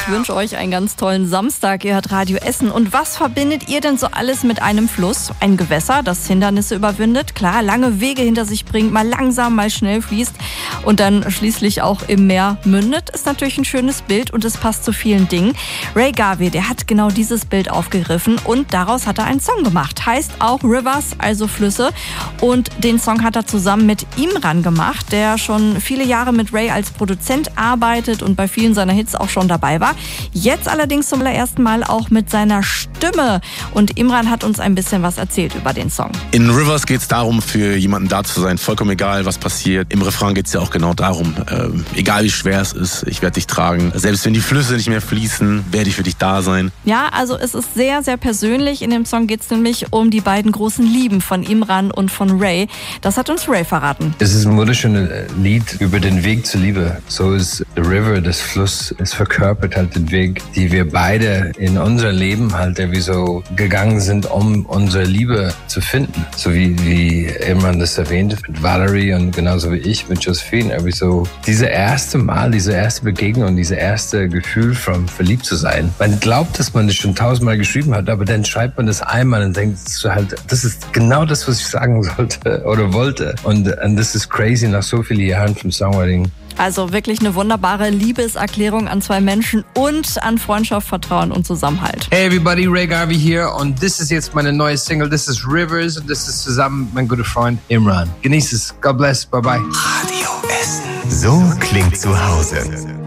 Ich wünsche euch einen ganz tollen Samstag. Ihr hört Radio Essen. Und was verbindet ihr denn so alles mit einem Fluss? Ein Gewässer, das Hindernisse überwindet, klar, lange Wege hinter sich bringt, mal langsam, mal schnell fließt und dann schließlich auch im Meer mündet, ist natürlich ein schönes Bild und es passt zu vielen Dingen. Ray Garvey, der hat genau dieses Bild aufgegriffen und daraus hat er einen Song gemacht. Heißt auch Rivers, also Flüsse. Und den Song hat er zusammen mit Imran gemacht, der schon viele Jahre mit Ray als Produzent arbeitet und bei vielen seiner Hits auch schon dabei war. Jetzt allerdings zum allerersten Mal auch mit seiner Stimme. Und Imran hat uns ein bisschen was erzählt über den Song. In Rivers geht es darum, für jemanden da zu sein, vollkommen egal, was passiert. Im Refrain geht es ja auch genau darum, egal wie schwer es ist, ich werde dich tragen. Selbst wenn die Flüsse nicht mehr fließen, werde ich für dich da sein. Ja, also es ist sehr, sehr persönlich. In dem Song geht es nämlich um die beiden großen Lieben von Imran und von Ray. Das hat uns Ray verraten. Es ist ein wunderschönes Lied über den Weg zur Liebe. So ist The River, das Fluss, es verkörpert halt den Weg, die wir beide in unser Leben halt irgendwie so gegangen sind, um unsere Liebe zu finden. So wie Imran das erwähnte mit Valerie und genauso wie ich mit Josephine. Irgendwie so diese erste Begegnung, dieses erste Gefühl von verliebt zu sein. Man glaubt, dass man das schon 1000-mal geschrieben hat, aber dann schreibt man das einmal und denkt halt, das ist genau das, was ich sagen sollte oder wollte. Und das ist crazy nach so vielen Jahren vom Songwriting. Also wirklich eine wunderbare Liebeserklärung an zwei Menschen und an Freundschaft, Vertrauen und Zusammenhalt. Hey everybody, Ray Garvey hier und das ist jetzt meine neue Single. Das ist Rivers und das ist zusammen mit meinem guten Freund Imran. Genießt es. God bless. Bye bye. Radio Essen. So klingt zu Hause.